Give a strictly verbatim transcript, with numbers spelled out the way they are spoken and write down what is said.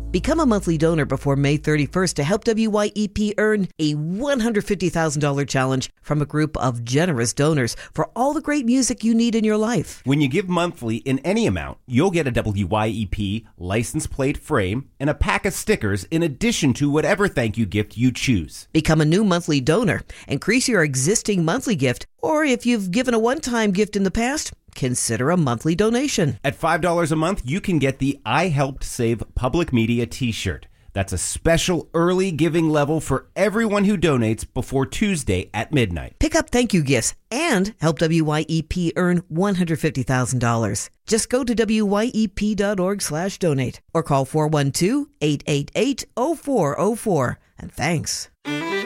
Become a monthly donor before May thirty-first to help W Y E P earn a one hundred fifty thousand dollars challenge from a group of generous donors for all the great music you need in your life. When you give monthly in any amount, you'll get a W Y E P license plate frame and a pack of stickers in addition to whatever thank you gift you choose. Become a new monthly donor. Increase your existing monthly gift, or if you've given a one-time gift in the past, consider a monthly donation. At five dollars a month, you can get the I Helped Save Public Media t-shirt. That's a special early giving level for everyone who donates before Tuesday at midnight. Pick up thank you gifts and help W Y E P earn one hundred fifty thousand dollars. Just go to W Y E P dot org slash donate or call four one two, eight eight eight, zero four zero four. And thanks.